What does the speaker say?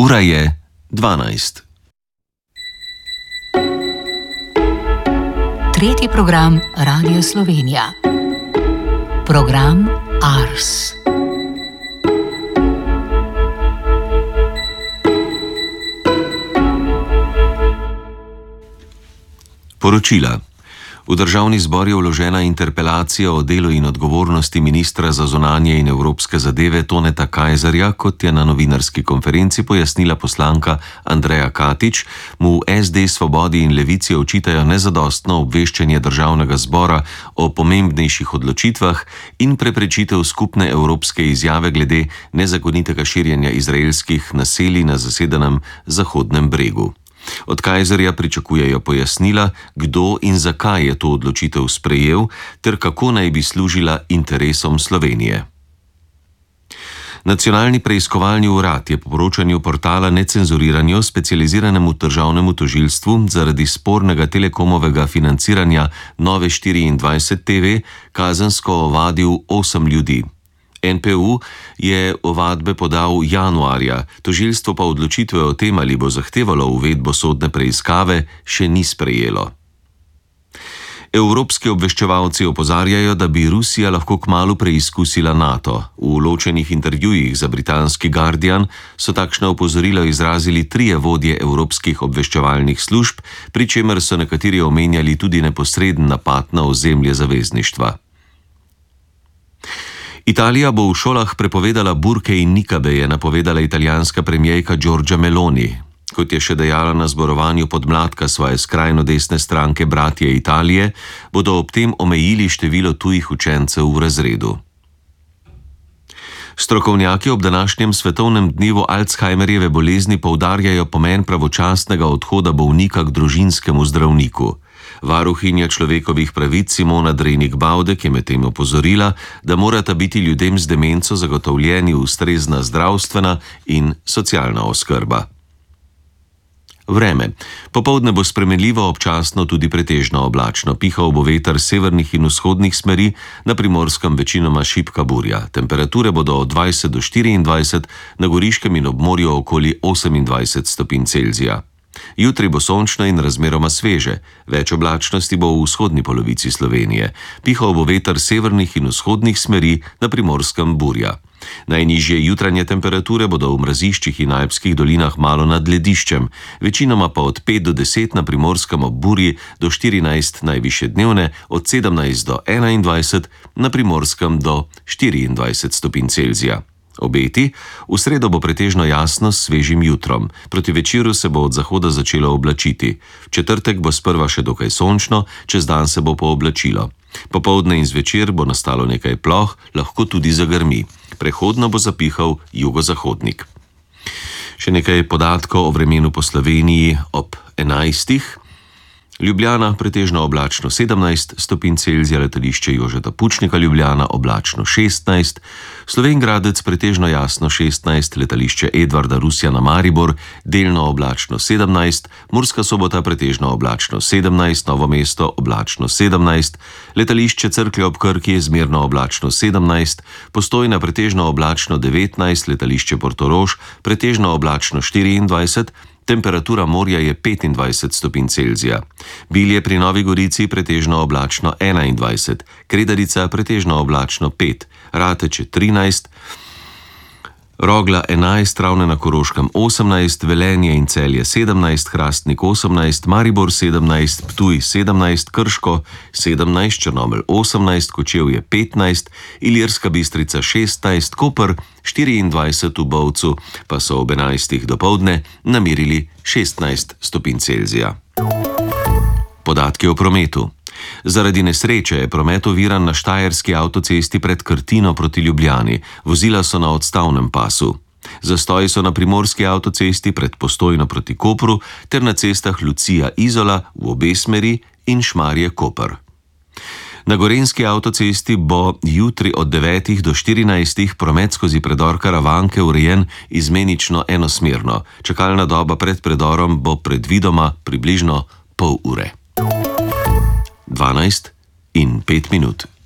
Ura je 12. Tretji program Radio Slovenija. Program Ars. Poročila. V državni zbor je vložena interpelacija o delu in odgovornosti ministra za zunanje in evropske zadeve Toneta Kajzerja, kot je na novinarski konferenci pojasnila poslanka Andreja Katič, mu SD, Svobodi in Levici očitajo nezadostno obveščanje državnega zbora o pomembnejših odločitvah in preprečitev skupne evropske izjave glede nezakonitega širjenja izraelskih naselij na zasedenem Zahodnem bregu. Od Kajzerja pričakujejo pojasnila, kdo in zakaj je to odločitev sprejel, ter kako naj bi služila interesom Slovenije. Nacionalni preiskovalni urad je po poročanju portala Necenzuriranju specializiranemu državnemu tožilstvu zaradi spornega telekomovega financiranja Nove24 TV kazensko ovadil 8 ljudi. NPU je ovadbe podal januarja, tožilstvo pa odločitve o tem, ali bo zahtevalo uvedbo sodne preiskave, še ni sprejelo. Evropski obveščevalci opozarjajo, da bi Rusija lahko kmalu preizkusila NATO. V ločenih intervjujih za britanski Guardian so takšna opozorila izrazili 3 vodje evropskih obveščevalnih služb, pri čemer so nekateri omenjali tudi neposreden napad na ozemlje zavezništva. Italija bo v šolah prepovedala burke in nikabe, je napovedala italijanska premijerka Giorgia Meloni. Kot je še dejala na zborovanju podmladka svoje skrajno desne stranke Bratje Italije, bodo ob tem omejili število tujih učencev v razredu. Strokovnjaki ob današnjem svetovnem dnevu Alzheimerjeve bolezni poudarjajo pomen pravočasnega odhoda bolnika k družinskemu zdravniku. Varuhinja človekovih pravic Simona Drenik-Baudek je medtem opozorila, da morata biti ljudem z demenco zagotovljeni ustrezna zdravstvena in socialna oskrba. Vreme. Popoldne bo spremenljivo, občasno tudi pretežno oblačno. Pihal bo veter severnih in vzhodnih smeri, na Primorskem večinoma šibka burja. Temperature bodo od 20 do 24, na Goriškem in ob morju okoli 28 stopinj Celzija. Jutri bo sončno in razmeroma sveže, več oblačnosti bo v vzhodni polovici Slovenije. Pihal bo veter severnih in vzhodnih smeri, na Primorskem burja. Najnižje jutranje temperature bodo v mraziščih in alpskih dolinah malo nad lediščem, večinoma pa od 5 do 10 na Primorskem ob burji do 14 najvišje dnevne, od 17 do 21, na Primorskem do 24 stopinj Celzija. Obeti, v sredo bo pretežno jasno s svežim jutrom, proti večeru se bo od zahoda začelo oblačiti. V četrtek bo sprva še dokaj sončno, čez dan se bo pooblačilo. Popoldne in zvečer bo nastalo nekaj ploh, lahko tudi zagrmi. Prehodno bo zapihal jugozahodnik. Še nekaj podatkov o vremenu po Sloveniji ob 11. Ljubljana pretežno oblačno 17 stopinj Celzija, letališče Jožeta Pučnika Ljubljana oblačno 16, Slovenj Gradec pretežno jasno 16, letališče Edvarda Rusjana Maribor delno oblačno 17, Murska Sobota pretežno oblačno 17, Novo mesto oblačno 17, letališče Cerklje ob Krki zmerno oblačno 17, Postojna pretežno oblačno 19, letališče Portorož pretežno oblačno 24, temperatura morja je 25 stopinj Celzija. Bilje pri Novi Gorici pretežno oblačno 21, Kredarica pretežno oblačno 5, Rateče 13, Rogla 11, Ravne na Koroškem 18, Velenje in Celje 17, Hrastnik 18, Maribor 17, Ptuj 17, Krško 17, Črnomelj 18, Kočevje 15, Ilirska Bistrica 16, Koper 24, v Bovcu pa so ob 11. dopoldne namerili 16 stopinj Celzija. Podatki o prometu. Zaradi nesreče je promet oviran na štajerski avtocesti pred Krtino proti Ljubljani. Vozila so na odstavnem pasu. Zastoji so na primorski avtocesti pred Postojno proti Kopru ter na cestah Lucija-Izola v obe smeri in Šmarje-Koper. Na gorenjski avtocesti bo jutri od 9 do 14 promet skozi predor Karavanke urejen izmenično enosmerno. Čakalna doba pred predorom bo predvidoma približno pol ure. 12:05